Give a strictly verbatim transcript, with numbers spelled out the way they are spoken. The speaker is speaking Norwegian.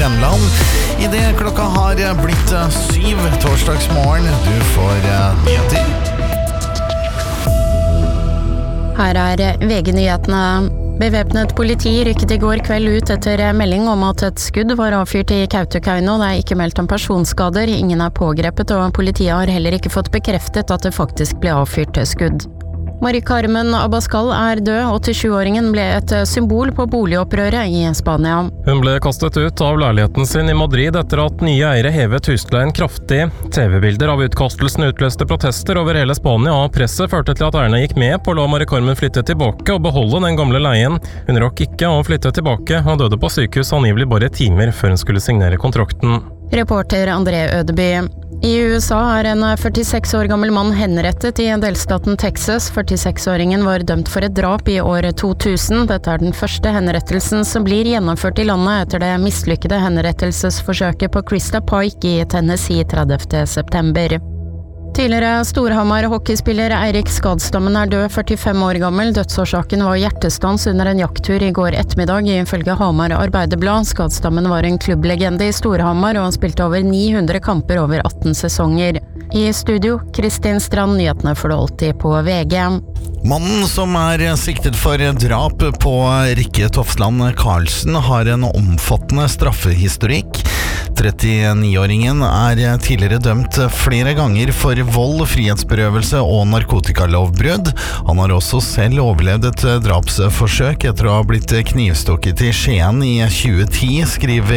Grenland. I det klokka har blitt syv torsdagsmorgen. Du får nyheter. Her er V G-nyhetene. Bevæpnet politi rykket i går kveld ut etter melding om at et skudd var avfyrt i Kautokeino. Det er ikke meldt om personskader, ingen er pågrepet, og politiet har heller ikke fått bekreftet at det faktisk ble avfyrt skudd. Mari Carmen Abascal er død. åttisjuåringen ble et symbol på boligopprøret i Spania. Hun ble kastet ut av leiligheten sin i Madrid etter at nye eiere hevet husleien kraftig. T V-bilder av utkastelsen utløste protester over hele Spania, og presset førte til at eierne gikk med på å la Mari Carmen flytte tilbake og beholde den gamle leien. Hun rakk ikke å flytte tilbake, og døde på sykehus angivelig bare timer før hun skulle signere kontrakten. Reporter André Ødeby. I U S A er en førtiseks år gammel mann henrettet i delstaten Texas. førtiseksåringen var dømt for et drap i år to tusen. Dette er den første henrettelsen som blir gjennomført i landet etter det mislykkede henrettelsesforsøket på Krista Pike i Tennessee tredivte september. Tidligere Storhamar hockeyspiller Eirik Skadstammen er død, førtifem år gammel. Dødsårsaken var hjertestans under en jakttur i går ettermiddag, ifølge Hamar Arbeiderblad. Skadstammen var en klubblegende i Storhamar, og han spilte over ni hundre kamper over atten sesonger. I studio, Kristin Strand, nyhetene får du alltid på V G. Mannen som er siktet for drap på Rikke Tofsland Karlsen har en omfattende straffehistorikk. trettiniåringen er tidligere dømt flere ganger for vold, frihetsberøvelse og narkotikalovbrudd. Han har også selv overlevd et drapsforsøk etter å ha blitt knivstukket i Skien i tjue ti, skriver